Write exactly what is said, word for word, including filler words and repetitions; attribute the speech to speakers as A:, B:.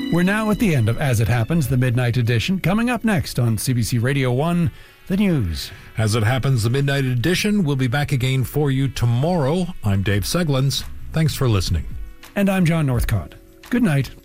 A: We're now at the end of As It Happens, the Midnight Edition. Coming up next on C B C Radio one, the news.
B: As It Happens, the Midnight Edition will be back again for you tomorrow. I'm Dave Seglins. Thanks for listening.
A: And I'm John Northcott. Good night.